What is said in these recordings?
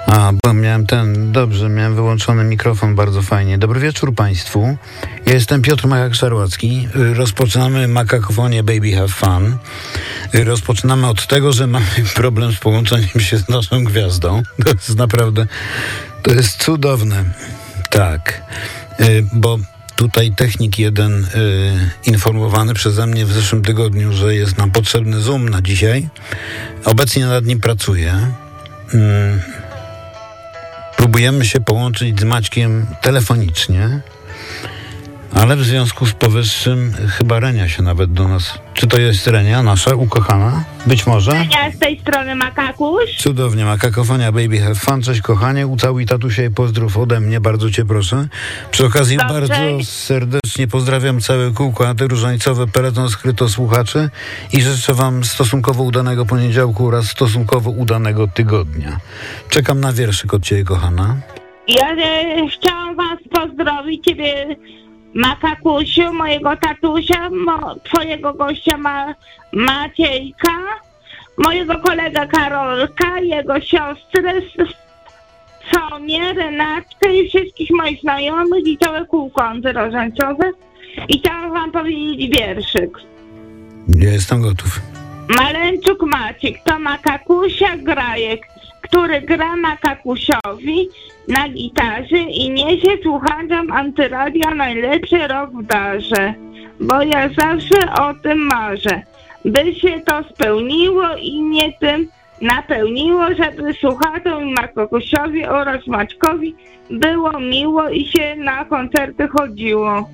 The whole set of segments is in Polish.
Bo miałem wyłączony mikrofon, bardzo fajnie. Dobry wieczór Państwu. Ja jestem Piotr Majak-Szarłacki. Rozpoczynamy Makakofonię Baby Have Fun. Rozpoczynamy od tego, że mamy problem z połączeniem się z naszą gwiazdą. To jest naprawdę, to jest cudowne. Tak, bo tutaj technik jeden informowany przeze mnie w zeszłym tygodniu, że jest nam potrzebny Zoom na dzisiaj. Obecnie nad nim pracuję. Próbujemy się połączyć z Maćkiem telefonicznie, ale w związku z powyższym chyba Renia się nawet do nas... Czy to jest Renia, nasza ukochana? Być może? Renia z tej strony Makakuś. Cudownie, Makakofonia Baby Have Fun. Cześć kochanie, ucałuj tatusia i pozdrów ode mnie, bardzo cię proszę. Przy okazji Dobrze. Bardzo serdecznie pozdrawiam całe kółko antyróżańcowe Peleton Skryto słuchaczy i życzę wam stosunkowo udanego poniedziałku oraz stosunkowo udanego tygodnia. Czekam na wierszyk od ciebie, kochana. Ja chciałam was pozdrowić, ciebie Makakusiu, mojego tatusia, twojego gościa Maciejka, mojego kolegę Karolka, jego siostrę Sonię, Renatkę i wszystkich moich znajomych i całe kółko antyróżańcowe. I chciałam wam powiedzieć wierszyk. Ja jestem gotów. Maleńczuk Maciek to Makakusia Grajek, który gra Makakusiowi na gitarze i niesie słuchaczom Antyradia najlepszy rok w darze, bo ja zawsze o tym marzę, by się to spełniło i mnie tym napełniło, żeby słuchaczom i Makakusiowi oraz Maćkowi było miło i się na koncerty chodziło.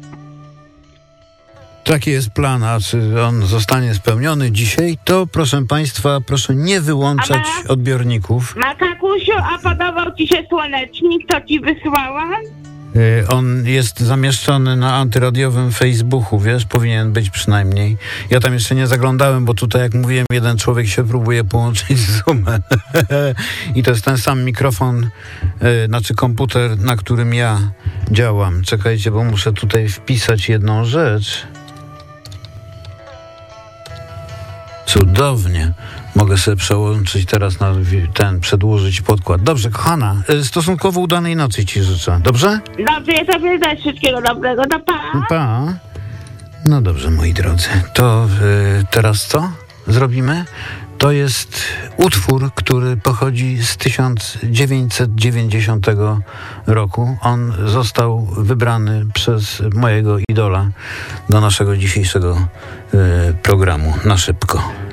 Taki jest plan, a czy on zostanie spełniony dzisiaj, to proszę Państwa, proszę nie wyłączać odbiorników. Makakusiu, a podobał ci się słonecznik, co ci wysłałam? On jest zamieszczony na antyradiowym Facebooku, wiesz, powinien być przynajmniej. Ja tam jeszcze nie zaglądałem, bo tutaj, jak mówiłem, jeden człowiek się próbuje połączyć z Zoomem. I to jest ten sam mikrofon, znaczy komputer, na którym ja działam. Czekajcie, bo muszę tutaj wpisać jedną rzecz. Cudownie. Mogę sobie przełączyć teraz na przedłużyć podkład. Dobrze, kochana, stosunkowo udanej nocy ci życzę. Dobrze? Dobrze, ja tobie też wszystkiego dobrego. To pa. Pa. No dobrze, moi drodzy. To teraz co zrobimy? To jest utwór, który pochodzi z 1990 roku. On został wybrany przez mojego idola do naszego dzisiejszego programu Na Szybko.